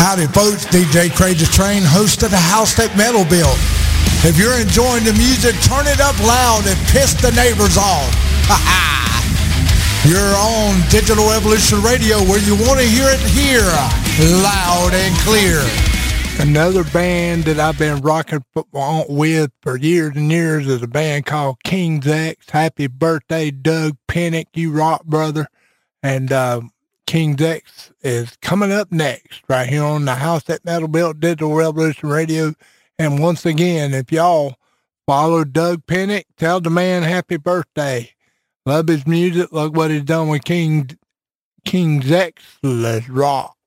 Howdy folks, DJ Crazy Train, host of the House That Metal Built. If you're enjoying the music, turn it up loud and piss the neighbors off. You're on Digital Evolution Radio where you want to hear it here, loud and clear. Another band that I've been rocking with for years and years is a band called King's X. Happy birthday, Doug Pinnick, you rock, brother. And King's X is coming up next right here on the House That Metal Built, Digital Revolution Radio. And once again, if y'all follow Doug Pinnick, tell the man happy birthday. Love his music. Look what he's done with King's X. Let's rock.